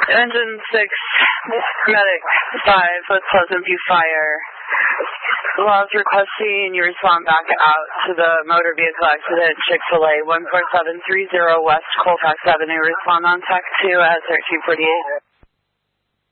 Engine 6, Medic 5, with Pleasant View Fire. Laws requesting you respond back out to the motor vehicle accident, Chick-fil-A, 14730 West Colfax Avenue. Respond on TAC 2 at 1348.